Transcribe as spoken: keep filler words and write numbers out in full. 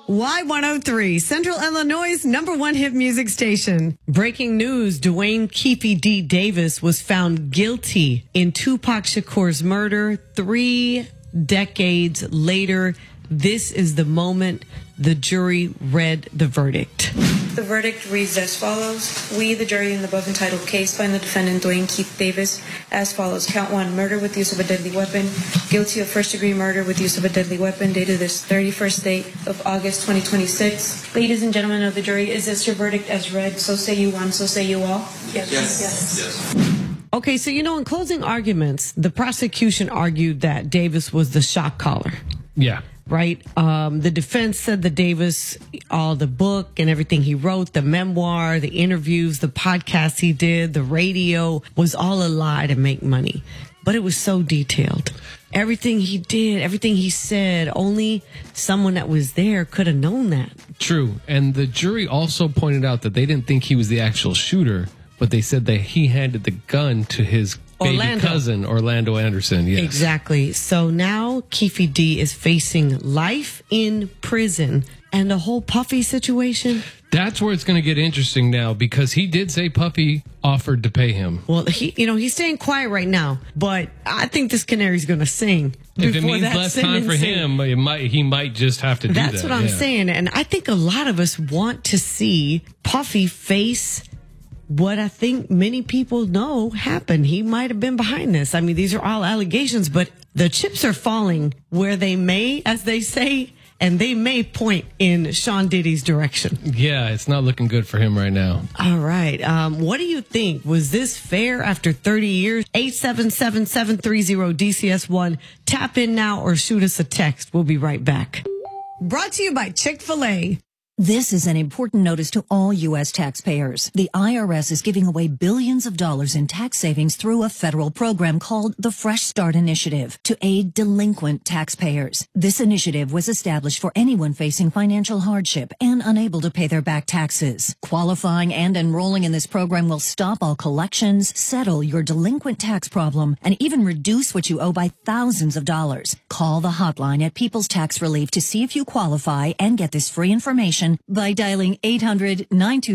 Y one oh three, Central Illinois' number one hit music station. Breaking news, Dwayne Keefe D. Davis was found guilty in Tupac Shakur's murder three decades later. This is the moment the jury read the verdict. The verdict reads as follows. We, the jury in the above entitled case, find the defendant Dwayne Keith Davis as follows. Count one, murder with use of a deadly weapon. Guilty of first-degree murder with use of a deadly weapon, dated this thirty-first day of August twenty twenty-six. Ladies and gentlemen of the jury, is this your verdict as read? So say you one, so say you all. Yes. Yes. Yes. yes. Okay, so you know, in closing arguments, the prosecution argued that Davis was the shot caller. Yeah. Right? Um, the defense said that Davis, all the book and everything he wrote, the memoir, the interviews, the podcasts he did, the radio, was all a lie to make money. But it was so detailed. Everything he did, everything he said, only someone that was there could have known that. True. And the jury also pointed out that they didn't think he was the actual shooter, but they said that he handed the gun to his baby Orlando. cousin, Orlando Anderson. Yes. Exactly. So now Keefe D is facing life in prison and the whole Puffy situation. That's where it's going to get interesting now, because he did say Puffy offered to pay him. Well, he, you know, he's staying quiet right now, but I think this canary's going to sing. If it means less time for him, it might, he might just have to do that. That's what I'm yeah. saying. And I think a lot of us want to see Puffy face what I think many people know happened. He might have been behind this. I mean, these are all allegations, but the chips are falling where they may, as they say, and they may point in Sean Diddy's direction. Yeah, it's not looking good for him right now. All right. Um, what do you think? Was this fair after thirty years? eight seven seven, seven three zero, D C S one. Tap in now or shoot us a text. We'll be right back. Brought to you by Chick-fil-A. This is an important notice to all U S taxpayers. The I R S is giving away billions of dollars in tax savings through a federal program called the Fresh Start Initiative to aid delinquent taxpayers. This initiative was established for anyone facing financial hardship and unable to pay their back taxes. Qualifying and enrolling in this program will stop all collections, settle your delinquent tax problem, and even reduce what you owe by thousands of dollars. Call the hotline at People's Tax Relief to see if you qualify and get this free information by dialing eight hundred, nine two